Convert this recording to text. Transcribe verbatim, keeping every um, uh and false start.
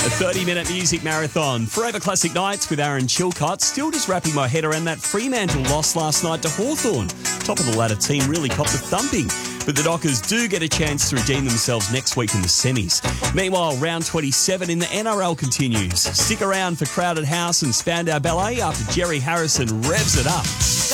A thirty-minute music marathon. Forever Classic Nights with Aaron Chilcott. Still just wrapping my head around that Fremantle loss last night to Hawthorn. Top of the ladder team really copped a thumping. But the Dockers do get a chance to redeem themselves next week in the semis. Meanwhile, round twenty-seven in the N R L continues. Stick around for Crowded House and Spandau Ballet after Jerry Harrison revs it up.